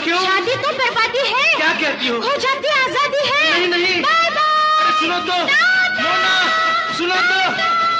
क्यों? शादी तो बर्बादी है। क्या कहती हो? हो जाती आजादी है। नहीं नहीं, बाय बाय। सुनो तो, मोना, सुनो तो।